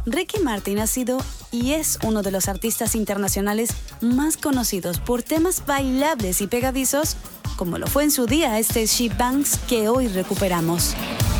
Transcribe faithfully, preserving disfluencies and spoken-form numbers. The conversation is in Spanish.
Ricky Martin ha sido y es uno de los artistas internacionales más conocidos por temas bailables y pegadizos, como lo fue en su día este She Bangs que hoy recuperamos.